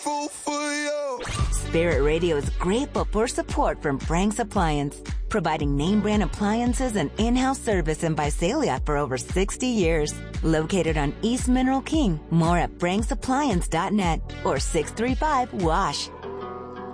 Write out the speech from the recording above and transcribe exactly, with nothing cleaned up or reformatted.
grateful for you. Spirit Radio is grateful for support from Frank's Appliance, providing name brand appliances and in-house service in Visalia for over sixty years. Located on East Mineral King. More at franks appliance dot net or six three five W A S H.